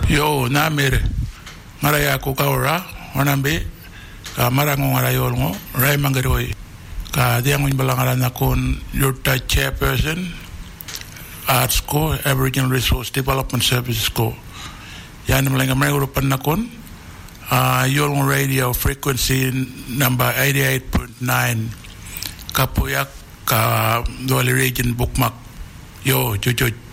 Yo namere maraya ko kawra onambe ka marango ngarayo ngo ray mangaroy ka diangon balangara na kon yurta chairperson arts ko Aboriginal Resource Development Services ko yan mlinga mayurupan na kon Yolngu radio frequency number 88.9 kapuyak ka Dwali region bookmark yo chuchuch